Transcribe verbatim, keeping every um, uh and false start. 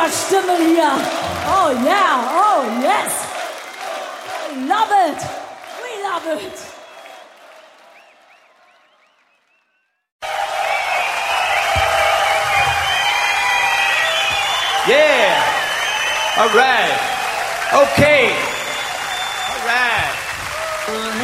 Stimme hier. Oh yeah, oh yes. I love it. We love it. Yeah. All right. Okay. All right.